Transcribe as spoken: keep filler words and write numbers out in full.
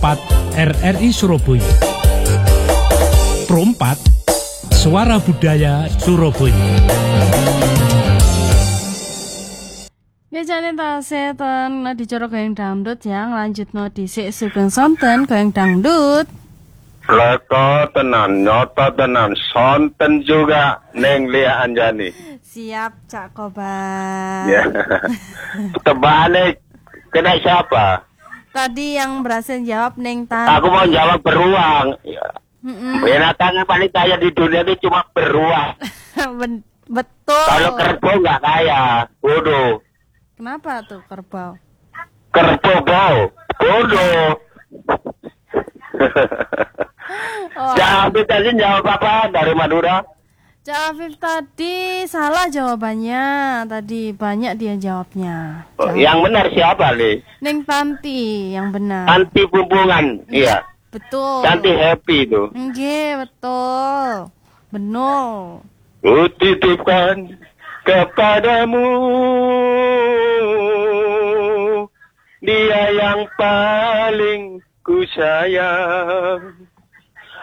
empat R R I Surabaya. Pro empat, Suara Budaya Surabaya. Ya jane tasih ten dicara goyang dangdut ya, lanjutno dhisik sugeng sonten goyang dangdut. Leko tenan, nyoto tenan, sonten juga Neng Lia Anjani. Siap Cak Kobar. Ya. Tebane kena siapa? Tadi yang berhasil jawab Neng Tante. Aku mau jawab beruang. Ya. Mm-mm. Binatang yang paling kaya di dunia itu cuma beruang. Ben- betul. Kalau kerbau nggak kaya, bodoh. Kenapa tuh kerbau? Kerbau, bodoh. Oh. Jawab tadi jawab apa dari Madura? Cak Afif tadi salah jawabannya. Tadi banyak dia jawabnya. Oh, Jawab. yang benar siapa nih? Neng Tanti yang benar. Anti bumbungan, iya. Betul. Tanti happy itu. Nggih, betul. Benar. Kutitipkan kepadamu dia yang paling ku sayang.